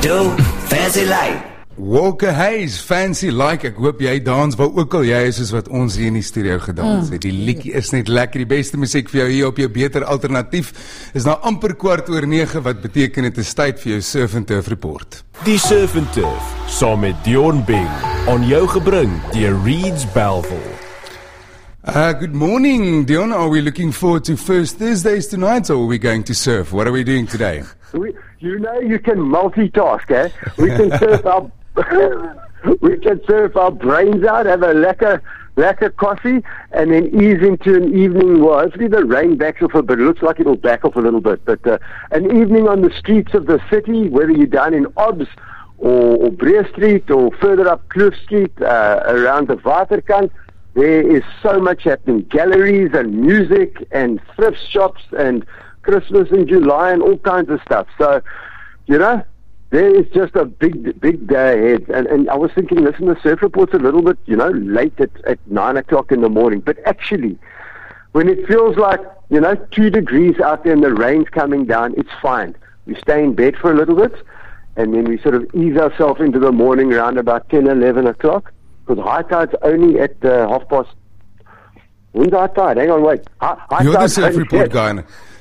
do, fancy like. Walker Hayes, fancy like, ek hoop jy dans waar ook al jy is soos wat ons hier in die studio gedans het. Die liedjie is net lekker, die beste musiek vir jou hier op jou beter alternatief. Is nou amper 8:15, wat beteken het is tyd vir jou Surf and Turf report. Die Surf and Turf, saam met Dion Bing, aan jou gebring deur Reeds Bellville. Good morning, Dion. Are we looking forward to First Thursdays tonight, or are we going to surf? What are we doing today? You know you can multitask, eh? We can surf our we can surf our brains out, have a lekker coffee, and then ease into an evening. Well, hopefully the rain backs off a bit. It looks like it'll back off a little bit, but an evening on the streets of the city, whether you're down in Obbs or Breer Street or further up Kloof Street, around the Waterkant, there is so much happening. Galleries and music and thrift shops and Christmas in July and all kinds of stuff. So, you know, there is just a big day ahead. And I was thinking, listen, the surf report's a little bit, you know, late at 9 o'clock in the morning. But actually, when it feels like, you know, 2 degrees out there and the rain's coming down, it's fine. We stay in bed for a little bit, and then we sort of ease ourselves into the morning around about 10, 11 o'clock. Because high tide's only at 30:30. When's high tide? Hang on, wait. High You're the surf report guy.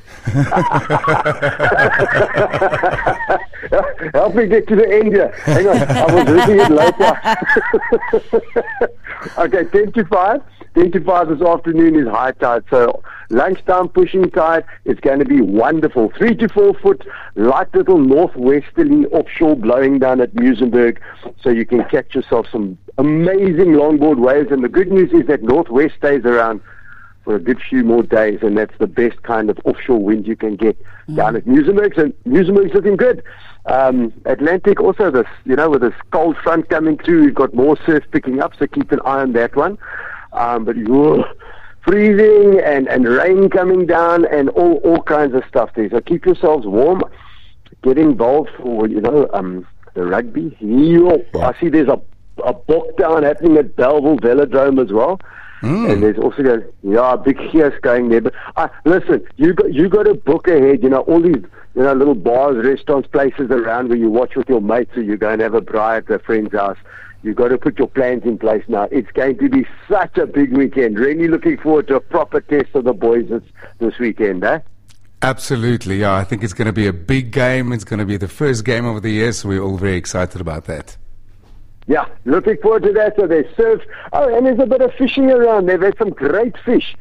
Help me get to the end here. Hang on, I was reading it later. Okay, 10 to 5. 10 to 5 this afternoon is high tide. So lunchtime pushing tide, it's going to be wonderful. 3 to 4 foot, light little northwesterly offshore blowing down at Muizenberg. So you can catch yourself some amazing longboard waves. And the good news is that northwest stays around for a good few more days, and that's the best kind of offshore wind you can get down at Muizenberg. So Muizenberg's looking good. Atlantic also, this, you know, with this cold front coming through, we've got more surf picking up, so keep an eye on that one. But freezing and rain coming down and all kinds of stuff there. So keep yourselves warm. Get involved for, you know, the rugby. I see there's a book down happening at Bellville Velodrome as well. And there's also a big gears going there. But listen, you got to book ahead. You know, all these, you know, little bars, restaurants, places around where you watch with your mates, or you go and have a braai at a friend's house. You've got to put your plans in place now. It's going to be such a big weekend. Really looking forward to a proper test of the boys this weekend, eh? Absolutely, yeah. I think it's going to be a big game. It's going to be the first game of the year, so we're all very excited about that. Yeah, looking forward to that. So they surf. Oh, and there's a bit of fishing around. They've had some great fish.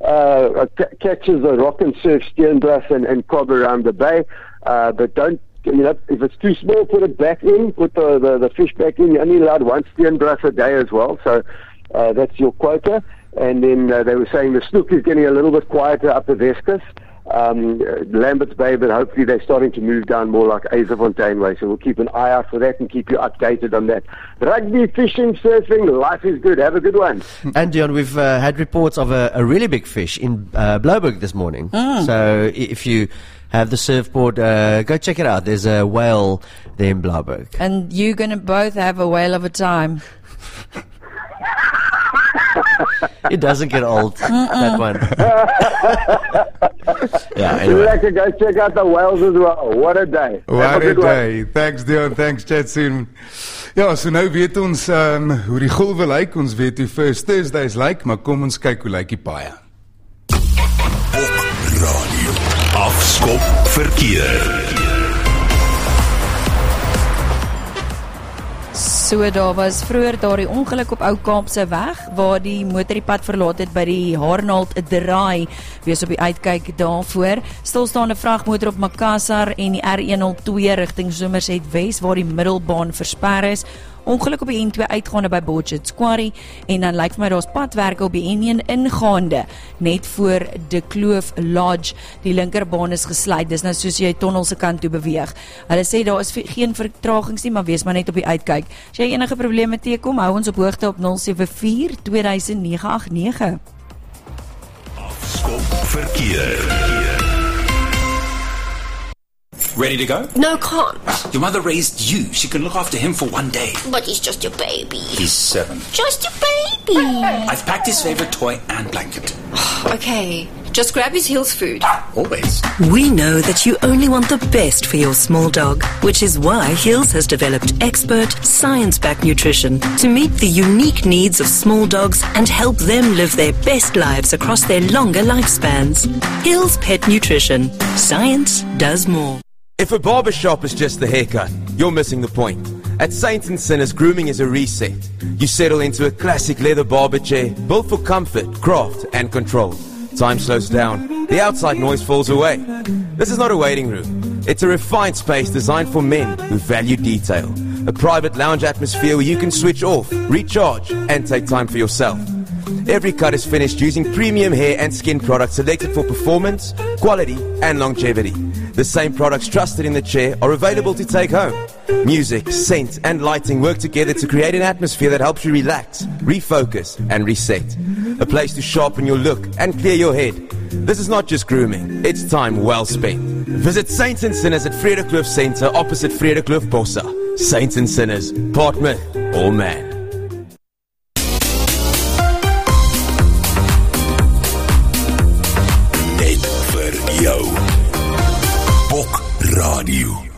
Catches the rock and surf, steenbras and cob around the bay. But don't, you know, if it's too small, put it back in. Put the fish back in. You're only allowed 1 steenbras a day as well. So that's your quota. And then they were saying the snook is getting a little bit quieter up the Weskus. Lambert's Bay, but hopefully they're starting to move down more like Azefontein way, so we'll keep an eye out for that and keep you updated on that. Rugby, fishing, surfing, life is good. Have a good one. And Dion, we've had reports of a really big fish in Blouberg this morning. So if you have the surfboard, go check it out. There's a whale there in Blouberg. And you're going to both have a whale of a time. It doesn't get old, that one. Yeah, anyway. Lekker, go check out the whales as well. What a day. What a day. One. Thanks, Dion. Thanks, chat soon. Ja, so nou weet ons hoe die golwe lyk. Ons weet hoe First Thursdays lyk, maar kom ons kyk hoe lyk die paaie. Op radio. Afskop verkeer. So daar was vroeër daardie ongeluk op Ou Kaapse weg waar die motor die pad verlaat het by die Haarnaald draai. Wees op die uitkyk daarvoor. Stilstaande vragmotor op Makassar en die R102 rigting Somerset Wes waar die middelbaan versper is. Ongeluk op die N2 uitgaande by Botchet's Quarry en dan lyk vir my daar's padwerke op die N1 ingaande net voor De Kloof Lodge. Die linkerbaan is gesluit. Dis nou soos jy tunnel se kant toe beweeg. Hulle sê daar is geen vertragings nie, maar wees maar net op die uitkyk. As jy enige probleme teekom, hou ons op hoogte op 074 2989. Afskop verkeer. Ready to go? No, can't. Your mother raised you. She can look after him for one day. But he's just your baby. He's 7. Just your baby. I've packed his favorite toy and blanket. Okay, Just grab his Hills food. Always. We know that you only want the best for your small dog, which is why Hills has developed expert, science-backed nutrition to meet the unique needs of small dogs and help them live their best lives across their longer lifespans. Hills Pet Nutrition. Science does more. If a barbershop is just the haircut, you're missing the point. At Saints and Sinners, grooming is a reset. You settle into a classic leather barber chair, built for comfort, craft, and control. Time slows down. The outside noise falls away. This is not a waiting room. It's a refined space designed for men who value detail. A private lounge atmosphere where you can switch off, recharge, and take time for yourself. Every cut is finished using premium hair and skin products selected for performance, quality, and longevity. The same products trusted in the chair are available to take home. Music, scent, and lighting work together to create an atmosphere that helps you relax, refocus, and reset. A place to sharpen your look and clear your head. This is not just grooming, it's time well spent. Visit Saints and Sinners at Vredekloof Centre opposite Vredekloof Bossa. Saints and Sinners, part myth, all man. Net vir jou. Bok Radio.